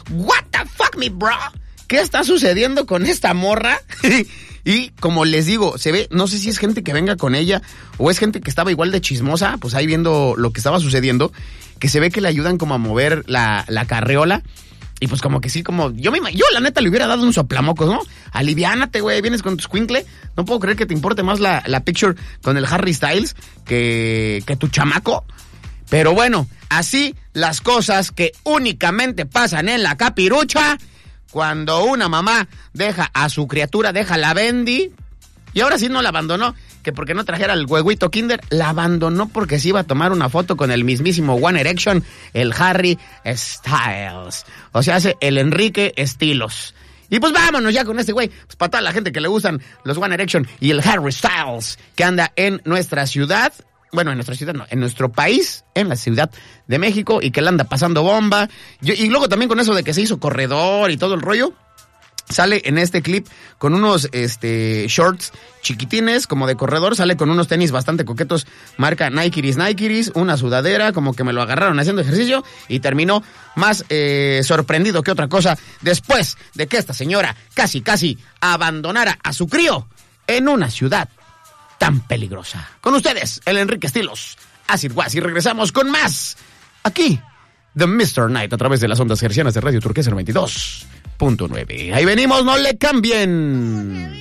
what the fuck, me bro? ¿Qué está sucediendo con esta morra? Y como les digo, se ve, no sé si es gente que venga con ella o es gente que estaba igual de chismosa, pues ahí viendo lo que estaba sucediendo, que se ve que le ayudan como a mover la carreola. Y pues como que sí, como yo la neta le hubiera dado un soplamocos, ¿no? Aliviánate, güey, vienes con tu escuincle. No puedo creer que te importe más la picture con el Harry Styles que tu chamaco. Pero bueno, así las cosas que únicamente pasan en la capirucha. Cuando una mamá deja a su criatura, deja la Bendy, y ahora sí no la abandonó, que porque no trajera el huevito Kinder, la abandonó porque se iba a tomar una foto con el mismísimo One Erection, el Harry Styles. O sea, hace el Enrique Estilos. Y pues vámonos ya con este güey, pues para toda la gente que le gustan los One Erection y el Harry Styles, que anda en nuestra ciudad. Bueno, en nuestra ciudad no, en nuestro país, en la Ciudad de México, y que le anda pasando bomba. Y luego también con eso de que se hizo corredor y todo el rollo, sale en este clip con unos shorts chiquitines como de corredor, sale con unos tenis bastante coquetos, marca Nikeris, una sudadera, como que me lo agarraron haciendo ejercicio, y terminó más sorprendido que otra cosa después de que esta señora casi abandonara a su crío en una ciudad tan peligrosa. Con ustedes, el Enrique Estilos, Acid Was, y regresamos con más aquí de Mr. Night a través de las ondas hercianas de Radio Turquesa 92.9. Ahí venimos, no le cambien.